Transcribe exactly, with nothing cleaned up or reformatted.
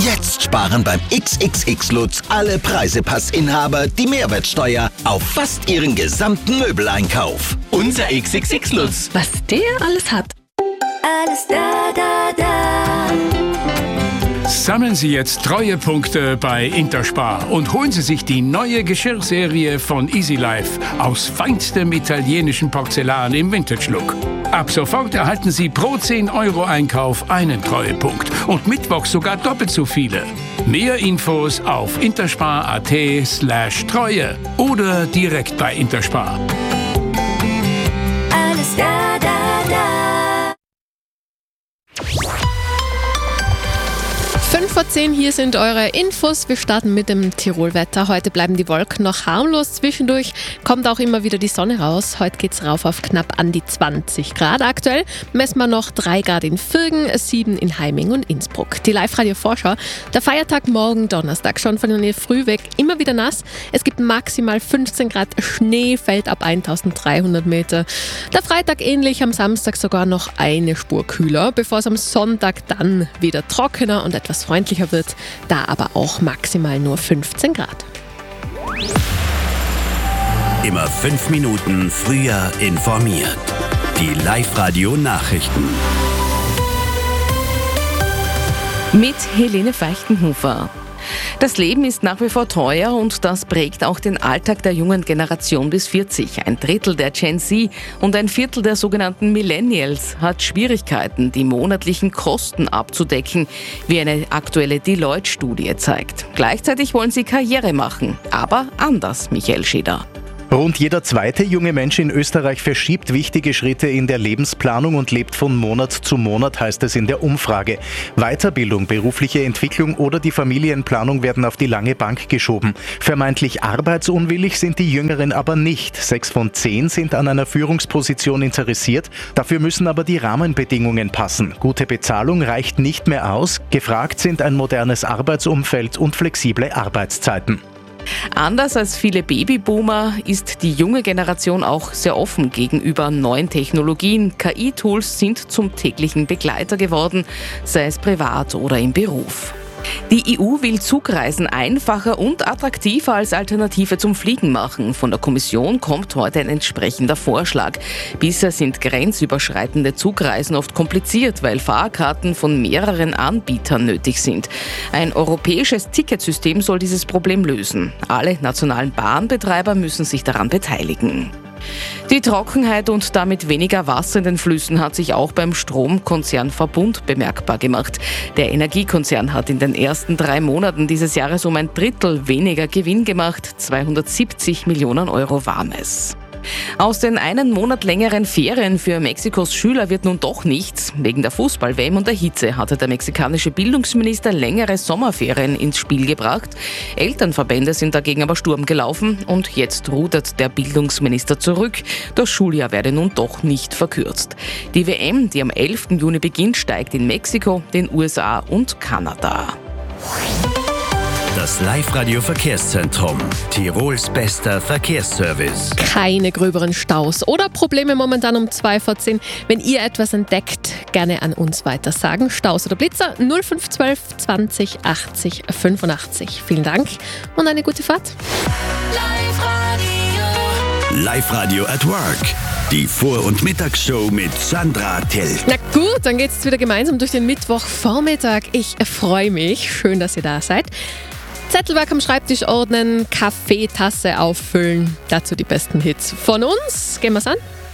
Jetzt sparen beim X X X Lutz alle Preisepassinhaber die Mehrwertsteuer auf fast ihren gesamten Möbeleinkauf. Unser X X X Lutz. Was der alles hat. Alles da, da, da. Sammeln Sie jetzt Treuepunkte bei Interspar und holen Sie sich die neue Geschirrserie von Easy Life aus feinstem italienischen Porzellan im Vintage-Look. Ab sofort erhalten Sie pro zehn Euro Einkauf einen Treuepunkt und mittwochs sogar doppelt so viele. Mehr Infos auf interspar.at slash Treue oder direkt bei Interspar. Alles da, da, da. fünf vor zehn, hier sind eure Infos. Wir starten mit dem Tirolwetter. Heute bleiben die Wolken noch harmlos. Zwischendurch kommt auch immer wieder die Sonne raus. Heute geht's rauf auf knapp an die zwanzig Grad. Aktuell messen wir noch drei Grad in Vürgen, sieben in Heiming und Innsbruck. Die Live-Radio-Vorschau. Der Feiertag morgen Donnerstag, schon von der Früh weg, immer wieder nass. Es gibt maximal fünfzehn Grad Schnee, fällt ab eintausenddreihundert Meter. Der Freitag ähnlich, am Samstag sogar noch eine Spur kühler, bevor es am Sonntag dann wieder trockener und etwas freundlicher wird, da aber auch maximal nur fünfzehn Grad. Immer fünf Minuten früher informiert. Die Live-Radio-Nachrichten. Mit Helene Feichtenhofer. Das Leben ist nach wie vor teuer und das prägt auch den Alltag der jungen Generation bis vierzig. Ein Drittel der Gen Z und ein Viertel der sogenannten Millennials hat Schwierigkeiten, die monatlichen Kosten abzudecken, wie eine aktuelle Deloitte-Studie zeigt. Gleichzeitig wollen sie Karriere machen, aber anders, Michael Scheder. Rund jeder zweite junge Mensch in Österreich verschiebt wichtige Schritte in der Lebensplanung und lebt von Monat zu Monat, heißt es in der Umfrage. Weiterbildung, berufliche Entwicklung oder die Familienplanung werden auf die lange Bank geschoben. Vermeintlich arbeitsunwillig sind die Jüngeren aber nicht. Sechs von zehn sind an einer Führungsposition interessiert. Dafür müssen aber die Rahmenbedingungen passen. Gute Bezahlung reicht nicht mehr aus. Gefragt sind ein modernes Arbeitsumfeld und flexible Arbeitszeiten. Anders als viele Babyboomer ist die junge Generation auch sehr offen gegenüber neuen Technologien. K I-Tools sind zum täglichen Begleiter geworden, sei es privat oder im Beruf. Die E U will Zugreisen einfacher und attraktiver als Alternative zum Fliegen machen. Von der Kommission kommt heute ein entsprechender Vorschlag. Bisher sind grenzüberschreitende Zugreisen oft kompliziert, weil Fahrkarten von mehreren Anbietern nötig sind. Ein europäisches Ticketsystem soll dieses Problem lösen. Alle nationalen Bahnbetreiber müssen sich daran beteiligen. Die Trockenheit und damit weniger Wasser in den Flüssen hat sich auch beim Stromkonzern Verbund bemerkbar gemacht. Der Energiekonzern hat in den ersten drei Monaten dieses Jahres um ein Drittel weniger Gewinn gemacht. zweihundertsiebzig Millionen Euro waren es. Aus den einen Monat längeren Ferien für Mexikos Schüler wird nun doch nichts. Wegen der Fußball-W M und der Hitze hatte der mexikanische Bildungsminister längere Sommerferien ins Spiel gebracht. Elternverbände sind dagegen aber Sturm gelaufen und jetzt rudert der Bildungsminister zurück. Das Schuljahr werde nun doch nicht verkürzt. Die W M, die am elften Juni beginnt, steigt in Mexiko, den U S A und Kanada. Das Live-Radio-Verkehrszentrum. Tirols bester Verkehrsservice. Keine gröberen Staus oder Probleme momentan um zwei vor zehn. Wenn ihr etwas entdeckt, gerne an uns weiter sagen. Staus oder Blitzer null fünf eins zwei zwanzig achtzig fünfundachtzig. Vielen Dank und eine gute Fahrt. Live-Radio. Live-Radio at Work. Die Vor- und Mittagsshow mit Sandra Till. Na gut, dann geht's wieder gemeinsam durch den Mittwochvormittag. Ich freue mich. Schön, dass ihr da seid. Zettelwerk am Schreibtisch ordnen, Kaffeetasse auffüllen. Dazu die besten Hits von uns. Gehen wir's an.